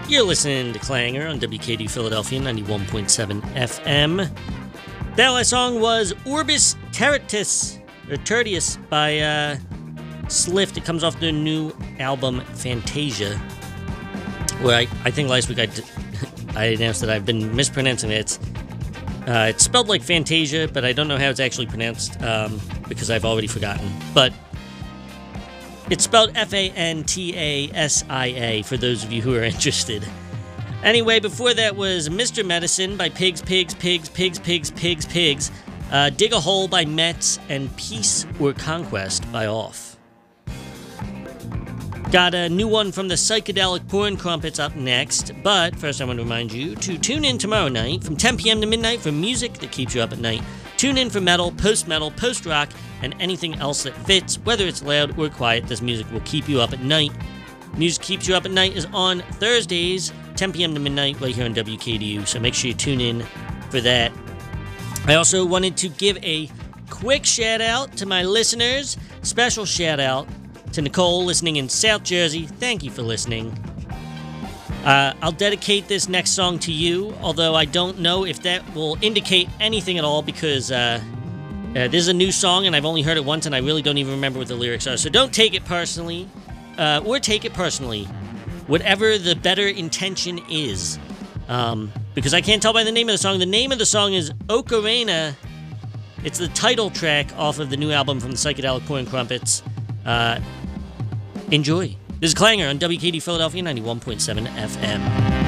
You're listening to Clanger on WKD Philadelphia 91.7 FM. That last song was Orbis Tertius by Slift. It comes off their new album Fantasia, where I think last week I announced that I've been mispronouncing it. It's spelled like Fantasia, but I don't know how it's actually pronounced because I've already forgotten. But it's spelled Fantasia for those of you who are interested. Anyway, before that was Mr. Medicine by Pigs, Dig a Hole by Mets, and Peace or Conquest by Off. Got a new one from the Psychedelic Porn Crumpets up next, but first I want to remind you to tune in tomorrow night from 10 p.m. to midnight for music that keeps you up at night. Tune in for metal, post-rock, and anything else that fits, whether it's loud or quiet. This music will keep you up at night. Music Keeps You Up at Night is on Thursdays, 10 p.m. to midnight, right here on WKDU, so make sure you tune in for that. I also wanted to give a quick shout-out to my listeners. Special shout-out to Nicole, listening in South Jersey. Thank you for listening. I'll dedicate this next song to you, although I don't know if that will indicate anything at all, because this is a new song, and I've only heard it once, and I really don't even remember what the lyrics are. So don't take it personally, or take it personally, whatever the better intention is, because I can't tell by the name of the song. The name of the song is Ocarina. It's the title track off of the new album from the Psychedelic Porn Crumpets. Enjoy. This is Clanger on WKD Philadelphia 91.7 FM.